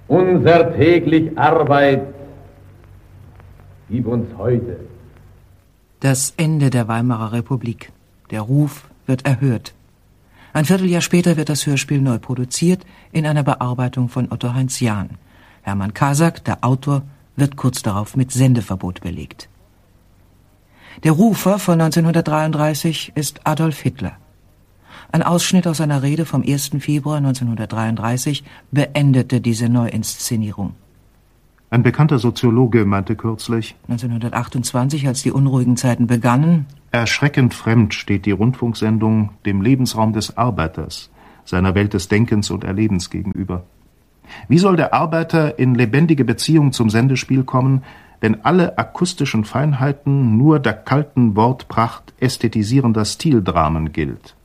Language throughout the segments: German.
Unser täglich Arbeit gib uns heute. Das Ende der Weimarer Republik. Der Ruf wird erhört. Ein Vierteljahr später wird das Hörspiel neu produziert in einer Bearbeitung von Otto Heinz Jahn. Hermann Kasak, der Autor, wird kurz darauf mit Sendeverbot belegt. Der Rufer von 1933 ist Adolf Hitler. Ein Ausschnitt aus seiner Rede vom 1. Februar 1933 beendete diese Neuinszenierung. Ein bekannter Soziologe meinte kürzlich: 1928, als die unruhigen Zeiten begannen: Erschreckend fremd steht die Rundfunksendung dem Lebensraum des Arbeiters, seiner Welt des Denkens und Erlebens gegenüber. Wie soll der Arbeiter in lebendige Beziehung zum Sendespiel kommen, wenn alle akustischen Feinheiten nur der kalten Wortpracht ästhetisierender Stildramen gilt?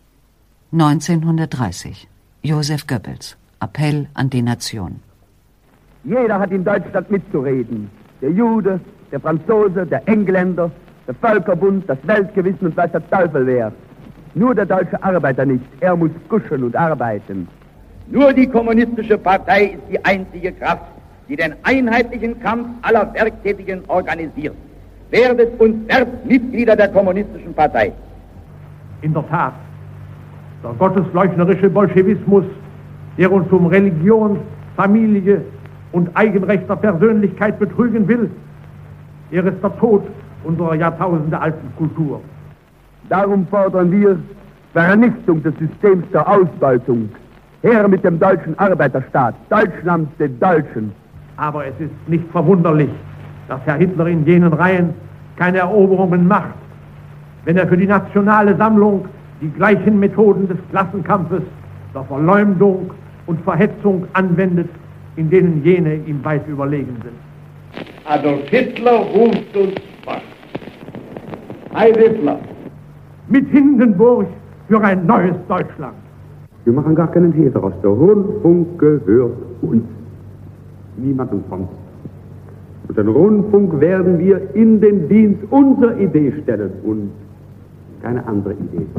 1930. Joseph Goebbels. Appell an die Nation. Jeder hat in Deutschland mitzureden. Der Jude, der Franzose, der Engländer, der Völkerbund, das Weltgewissen und weiß der Teufel wer. Nur der deutsche Arbeiter nicht. Er muss kuschen und arbeiten. Nur die kommunistische Partei ist die einzige Kraft, die den einheitlichen Kampf aller Werktätigen organisiert. Werdet und werdet Mitglieder der kommunistischen Partei. In der Tat, der gottesleugnerische Bolschewismus, der uns um Religion, Familie und Eigenrecht der Persönlichkeit betrügen will, er ist der Tod unserer jahrtausendealten Kultur. Darum fordern wir Vernichtung des Systems der Ausbeutung. Her mit dem deutschen Arbeiterstaat, Deutschland den Deutschen. Aber es ist nicht verwunderlich, dass Herr Hitler in jenen Reihen keine Eroberungen macht, wenn er für die nationale Sammlung die gleichen Methoden des Klassenkampfes, der Verleumdung und Verhetzung anwendet, in denen jene ihm weit überlegen sind. Adolf Hitler ruft uns was. Heil Hitler! Mit Hindenburg für ein neues Deutschland. Wir machen gar keinen Hehl daraus. Der Rundfunk gehört uns. Niemandem sonst. Und den Rundfunk werden wir in den Dienst unserer Idee stellen und keine andere Idee.